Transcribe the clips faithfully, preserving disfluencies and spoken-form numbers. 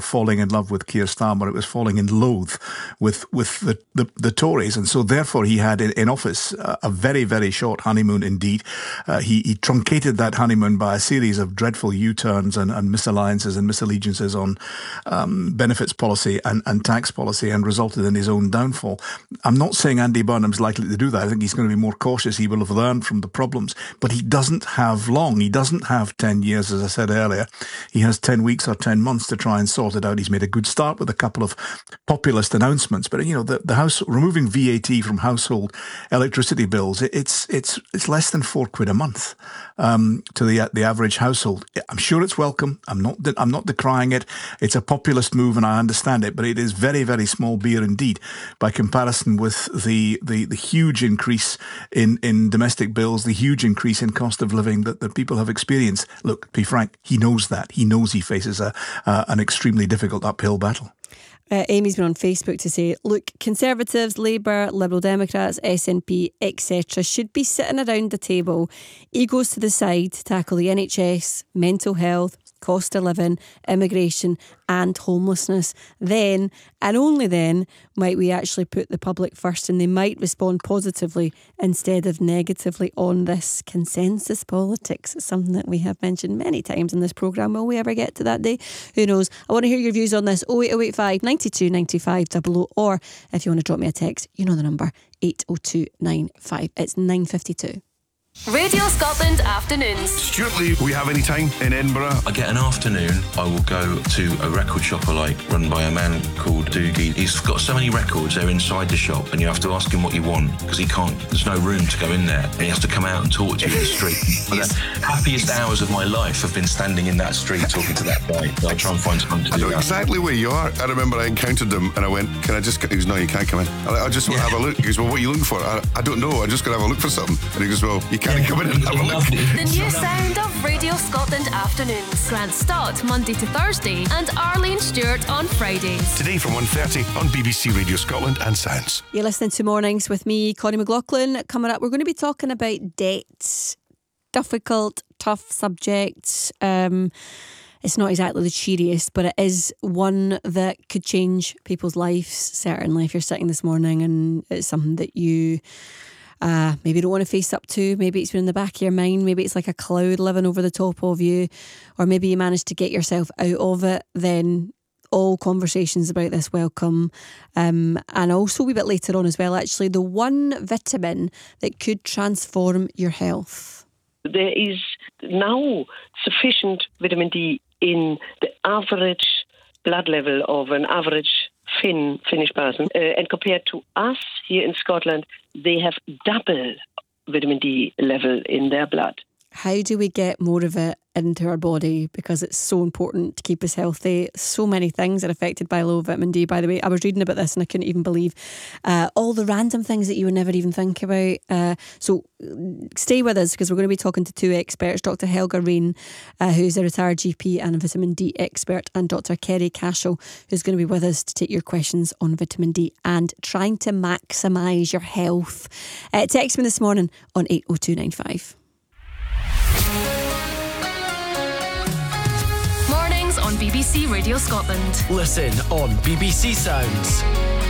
falling in love with Keir Starmer. It was falling in loathe with with the, the, the Tories. And so therefore he had in, in office uh, a very, very short honeymoon indeed. Uh, he, he truncated that honeymoon by a series of dreadful U-turns and, and misalliances and misallegiances on um, benefits policy and, and tax policy, and resulted in his own downfall. I'm not saying Andy Burnham's likely to do that. I think he's going to be more cautious. He will have learned from the problems, but he doesn't have long. He doesn't have ten years, as I said earlier. He has ten weeks or ten months to try and sort it out. He's made a good start with a couple of populist announcements, but you know, the, the house removing V A T from household electricity bills, it, it's it's it's less than four quid a month um, to the the average household. I'm sure it's welcome. I'm not I'm not decrying it. It's a populist move, and I understand it, but it is very, very small beer indeed by comparison with the the, the huge increase in, in domestic bills, the huge increase in cost of living that, that people have experienced. Look, to be frank, he knows that. He knows he faces a uh, an extremely difficult uphill battle. Uh, Amy's been on Facebook to say, look, Conservatives, Labour, Liberal Democrats, S N P, et cetera should be sitting around the table, egos to the side, to tackle the N H S, mental health, cost of living, immigration and homelessness. Then, and only then, might we actually put the public first, and they might respond positively instead of negatively on this consensus politics. It's something that we have mentioned many times in this programme. Will we ever get to that day? Who knows? I want to hear your views on this. oh eight oh eight five, nine two, nine five double oh, or if you want to drop me a text, you know the number, eight oh two nine five. It's nine fifty-two. Radio Scotland Afternoons. Stuart Lee, we have any time in Edinburgh? I get an afternoon, I will go to a record shop I like, run by a man called Doogie. He's got so many records, they're inside the shop, and you have to ask him what you want, because he can't, there's no room to go in there, and he has to come out and talk to you in the street. But the happiest hours of my life have been standing in that street talking to that guy. I try and find time to do I know that. exactly where you are. I remember I encountered him, and I went, can I just, he goes, no, you can't come in. I, like, I just want to Yeah. have a look. He goes, well, what are you looking for? I, I don't know, I'm just going to have a look for something. And he goes, well, you can't come in and have a look. The new sound of Radio Scotland Afternoons. Grant Stott, Monday to Thursday, and Arlene Stewart on Fridays. Today from one thirty on B B C Radio Scotland and Sounds. You're listening to Mornings with me, Connie McLaughlin. Coming up, we're going to be talking about debt. Difficult, tough subject. Um, it's not exactly the cheeriest, but it is one that could change people's lives, certainly. If you're sitting this morning and it's something that you Uh, maybe you don't want to face up to, maybe it's been in the back of your mind, maybe it's like a cloud living over the top of you, or maybe you managed to get yourself out of it, then all conversations about this welcome. Um, and also a wee bit later on as well, actually, the one vitamin that could transform your health. There is now sufficient vitamin D in the average blood level of an average Finn, Finnish person, uh, and compared to us here in Scotland, they have double vitamin D level in their blood. How do we get more of it into our body? Because it's so important to keep us healthy. So many things are affected by low vitamin D, by the way. I was reading about this and I couldn't even believe uh, all the random things that you would never even think about. Uh, so stay with us, because we're going to be talking to two experts, Doctor Helga Rain, uh, who's a retired G P and a vitamin D expert, and Doctor Kerry Cashel, who's going to be with us to take your questions on vitamin D and trying to maximise your health. Uh, text me this morning on eight oh two nine five. Mornings on B B C Radio Scotland. Listen on B B C Sounds.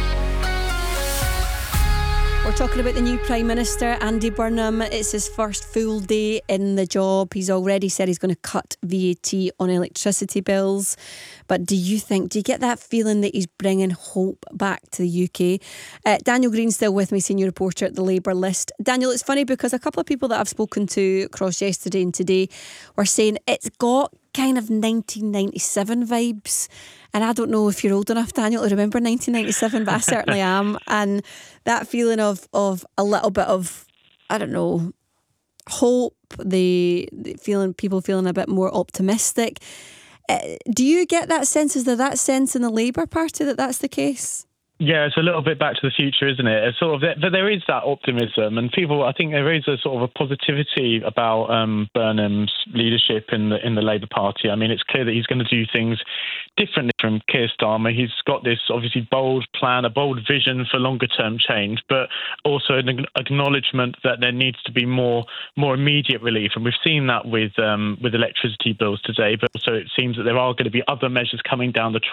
We're talking about the new Prime Minister, Andy Burnham. It's his first full day in the job. He's already said he's going to cut V A T on electricity bills. But do you think, do you get that feeling that he's bringing hope back to the U K? Uh, Daniel Green's still with me, senior reporter at the Labour List. Daniel, it's funny because a couple of people that I've spoken to across yesterday and today were saying it's got kind of nineteen ninety-seven vibes. And I don't know if you're old enough, Daniel, to remember nineteen ninety-seven, but I certainly am. And that feeling of of a little bit of, I don't know, hope, the, the feeling, people feeling a bit more optimistic. Uh, do you get that sense? Is there that sense in the Labour Party that that's the case? Yeah, it's a little bit back to the future, isn't it? It's sort of, but there is that optimism, and people, I think there is a sort of a positivity about um, Burnham's leadership in the in the Labour Party. I mean, it's clear that he's going to do things differently from Keir Starmer. He's got this obviously bold plan, a bold vision for longer term change, but also an acknowledgement that there needs to be more more immediate relief, and we've seen that with um, with electricity bills today. But also, it seems that there are going to be other measures coming down the track